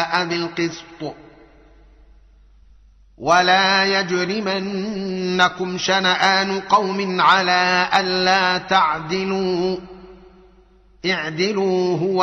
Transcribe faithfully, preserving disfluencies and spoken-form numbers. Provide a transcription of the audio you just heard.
بالقسط ولا يجرمنكم شنآن قوم على ألا تعدلوا اعدلوا هو